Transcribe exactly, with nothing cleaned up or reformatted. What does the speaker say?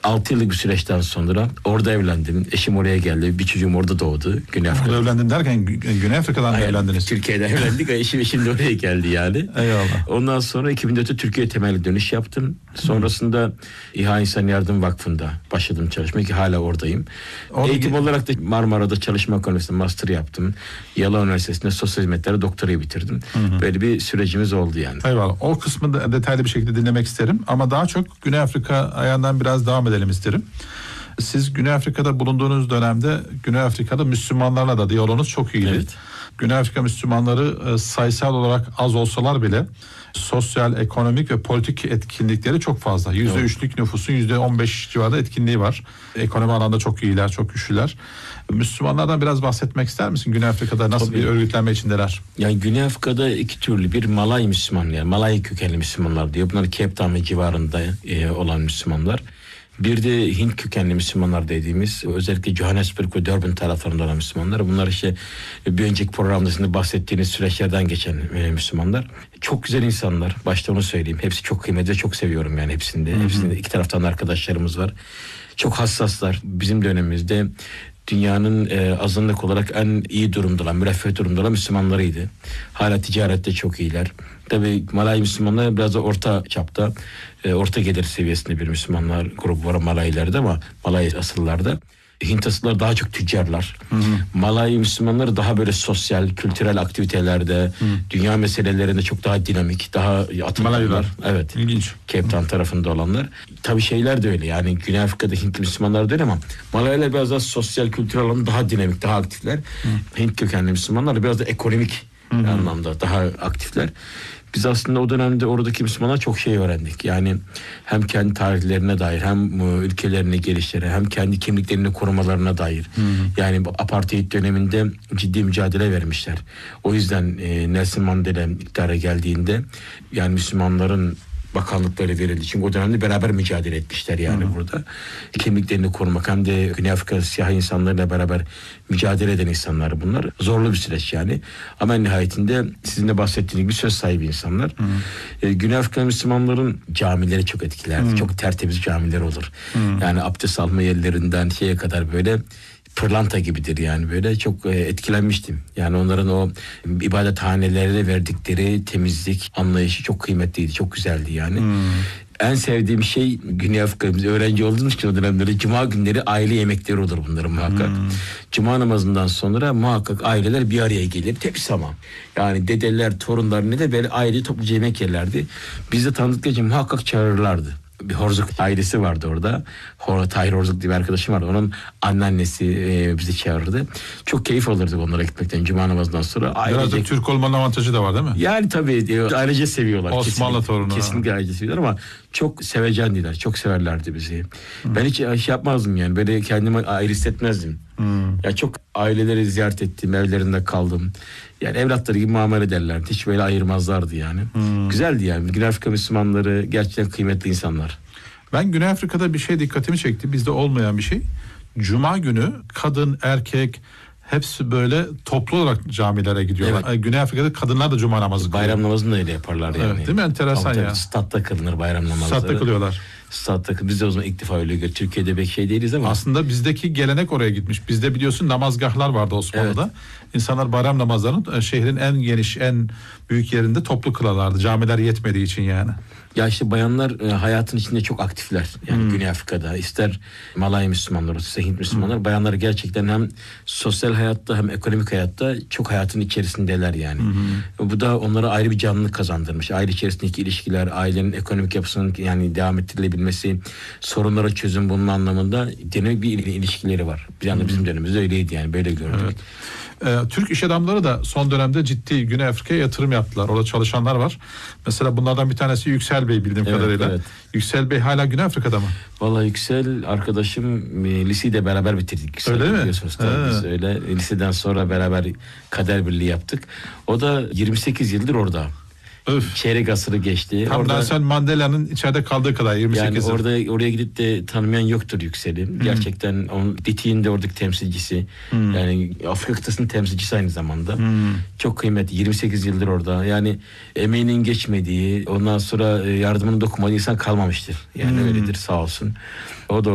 altı yıllık bir süreçten sonra orada evlendim. Eşim oraya geldi. Bir çocuğum orada doğdu. Güney Afrika'da. Orada evlendin derken Gü- Güney Afrika'dan mı evlendiniz? Türkiye'de evlendik. Eşim eşim de oraya geldi yani. Eyvallah. Ondan sonra iki bin dörtte Türkiye temelli dönüş yaptım. Sonrasında İHA İnsan Yardım Vakfı'nda başladım çalışmaya ki hala oradayım. Orada Eğitim ge- olarak da Marmara'da Çalışma Ekonomisi'nde master yaptım. Yalova'da Üniversitesi'nde sosyal hizmetlere doktorayı bitirdim. Böyle bir sürecimiz oldu yani. Eyvallah. O kısmını da detaylı bir şekilde dinlemek isterim. Ama daha çok Güney Afrika ayağından biraz devam edelim isterim. Siz Güney Afrika'da bulunduğunuz dönemde Güney Afrika'da Müslümanlarla da diyaloğunuz çok iyiydi. Evet. Güney Afrika Müslümanları e, sayısal olarak az olsalar bile sosyal, ekonomik ve politik etkinlikleri çok fazla. Yüzde üçlük nüfusun yüzde on beş civarında etkinliği var. Ekonomi alanda çok iyiler, çok güçlüler. Müslümanlardan biraz bahsetmek ister misin? Güney Afrika'da nasıl Tabii. bir örgütlenme içindeler? Yani Güney Afrika'da iki türlü, bir Malay Müslümanlar, Malay kökenli Müslümanlar diyor. Bunlar Cape Town ve civarında e, olan Müslümanlar. Bir de Hint kökenli Müslümanlar dediğimiz, özellikle Johannesburg ve Durban taraflarında olan Müslümanlar. Bunlar işte bir önceki programda sizin de bahsettiğiniz süreçlerden geçen e, Müslümanlar. Çok güzel insanlar. Başta onu söyleyeyim. Hepsi çok kıymetli, çok seviyorum yani hepsinde. Hı hı. Hepsinde iki taraftan arkadaşlarımız var. Çok hassaslar. Bizim dönemimizde dünyanın e, azınlık olarak en iyi durumda olan, müreffeh durumda olan Müslümanlarıydı. Hala ticarette çok iyiler. Tabii Malay Müslümanlar biraz da orta çapta, e, orta gelir seviyesinde bir Müslümanlar grubu var Malayilerde ama Malay asıllarda. Hint asıllar daha çok tüccarlar. Hı hı. Malay Müslümanları daha böyle sosyal, kültürel aktivitelerde, hı. dünya meselelerinde çok daha dinamik, daha atmalar. Evet. İlginç. Cape Town tarafında olanlar. Tabii şeyler de öyle. Yani Güney Afrika'da Hintli Müslümanlar da öyle ama Malaylar biraz daha sosyal, kültürel alanda daha dinamik, daha aktifler. Hı. Hint kökenli Müslümanlar biraz da ekonomik hı hı. anlamda daha aktifler. Biz aslında o dönemde oradaki Müslümanlar çok şey öğrendik. Yani hem kendi tarihlerine dair, hem ülkelerine gelişleri, hem kendi kimliklerini korumalarına dair. Hı hı. Yani apartheid döneminde ciddi mücadele vermişler. O yüzden e, Nelson Mandela iktidara geldiğinde yani Müslümanların bakanlıkları verildi. Çünkü o dönemde beraber mücadele etmişler yani hı hı. burada. Kimliklerini korumak hem de Güney Afrika siyah insanlarla beraber mücadele eden insanlar bunlar. Zorlu bir süreç yani. Ama en nihayetinde sizin de bahsettiğiniz gibi söz sahibi insanlar. Ee, Güney Afrika Müslümanların camileri çok etkilerdi. Hı. Çok tertemiz camiler olur. Hı. Yani abdest alma yerlerinden şeye kadar böyle pırlanta gibidir yani böyle çok e, etkilenmiştim. Yani onların o ibadethanelerine verdikleri temizlik anlayışı çok kıymetliydi, çok güzeldi yani. Hmm. En sevdiğim şey Güney Afrika'da öğrenci olduğumuz için o dönemleri cuma günleri aile yemekleri olur bunların muhakkak. Hmm. Cuma namazından sonra muhakkak aileler bir araya gelir. Hepsi ama. Yani dedeler, torunlar ne de böyle aile topluca yemek yerlerdi. Biz de tanıdıkları için muhakkak çağırırlardı. Bir Horzuk ailesi vardı orada. Hor, Tahir Horzuk diye bir arkadaşım vardı. Onun anneannesi e, bizi çağırdı. Çok keyif alırdık onlara gitmekten cuma namazından sonra. Biraz ailece... da Türk olmanın avantajı da var değil mi? Yani tabii e, ailece seviyorlar. Osmanlı torunu. Kesinlikle ailece seviyorlar ama çok sevecendiler. Çok severlerdi bizi. Hmm. Ben hiç şey yapmazdım yani. Böyle kendimi ayrı hissetmezdim. Hmm. Ya çok aileleri ziyaret ettim. Evlerinde kaldım. Yani evlatları gibi muamele ederlerdi. Hiç böyle ayırmazlardı yani. Hmm. Güzeldi yani. Güney Afrika Müslümanları gerçekten kıymetli insanlar. Ben Güney Afrika'da bir şey dikkatimi çekti. Bizde olmayan bir şey. Cuma günü kadın, erkek hepsi böyle toplu olarak camilere gidiyorlar. Evet. Güney Afrika'da kadınlar da cuma namazı kılıyor. Bayram namazını da öyle yaparlar yani. Evet, değil mi? Enteresan tabii, ya. Tabii, statta kılınır bayram namazları. Statta kılıyorlar. Statta, biz de o zaman ilk defa öyle görüyoruz. Türkiye'de pek şey değiliz ama. Aslında bizdeki gelenek oraya gitmiş. Bizde biliyorsun namazgahlar vardı Osmanlı'da. Evet. İnsanlar bayram namazlarını şehrin en geniş, en büyük yerinde toplu kılarlardı. Camiler yetmediği için yani. Ya işte bayanlar e, hayatın içinde çok aktifler. Yani hmm. Güney Afrika'da ister Malay Müslümanlar, ister Hint Müslümanlar, hmm. bayanlar gerçekten hem sosyal hayatta hem ekonomik hayatta çok hayatın içerisindeler yani. Hmm. Bu da onlara ayrı bir canlılık kazandırmış. Aile içerisindeki ilişkiler, ailenin ekonomik yapısının yani devam ettirilebilmesi, sorunlara çözüm bulma anlamında dinamik bir ilişkileri var. Bir anda hmm. bizim dönemimizde öyleydi yani, böyle gördük. Evet. Ee, Türk iş adamları da son dönemde ciddi Güney Afrika'ya yatırım yaptılar. Orada çalışanlar var. Mesela bunlardan bir tanesi Yüksel Bey bildiğim evet, kadarıyla. Evet. Yüksel Bey hala Güney Afrika'da mı? Vallahi Yüksel arkadaşım e, liseyi de beraber bitirdik. Yüksel, öyle mi? Biz öyle liseden sonra beraber kader birliği yaptık. O da yirmi sekiz yıldır orada. Öf. Çeyrek asırı geçti. Tam orada, Nelson Mandela'nın içeride kaldığı kadar yirmi sekiz yani yıl. Orada oraya gidip de tanımayan yoktur Yüksel'i. Hmm. Gerçekten onun Diti'nin de oradaki temsilcisi. Hmm. Yani Afrika kıtasının temsilcisi aynı zamanda. Hmm. Çok kıymetli. yirmi sekiz yıldır orada. Yani emeğinin geçmediği, ondan sonra yardımının dokunmadığı insan kalmamıştır. Yani hmm. öyledir, sağ olsun. O da